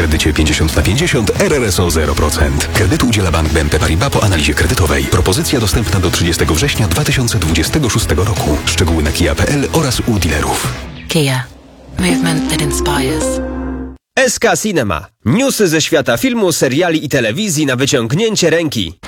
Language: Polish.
kredycie 50/50 RRSO 0%. Kredytu udziela Bank BNP Paribas po analizie kredytowej. Propozycja dostępna do 30 września 2026 roku. Szczegóły na kia.pl oraz u dealerów. Kia. Movement that inspires. SK Cinema. Newsy ze świata filmu, seriali i telewizji na wyciągnięcie ręki.